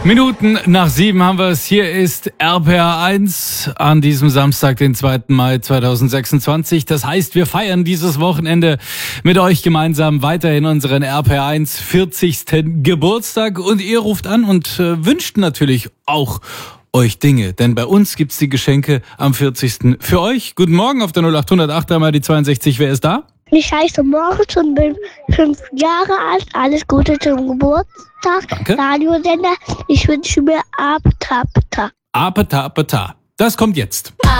Minuten nach 7 haben wir es. Hier ist RPR 1 an diesem Samstag, den 2. Mai 2026. Das heißt, wir feiern dieses Wochenende mit euch gemeinsam weiterhin unseren RPR 1 40. Geburtstag. Und ihr ruft an und wünscht natürlich auch euch Dinge. Denn bei uns gibt's die Geschenke am 40. für euch. Guten Morgen auf der 0808 einmal die 62. Wer ist da? Ich heiße Moritz und bin 5 Jahre alt. Alles Gute zum Geburtstag. Danke. Radiosender. Ich wünsche mir Apetapeta. Apeta. Das kommt jetzt.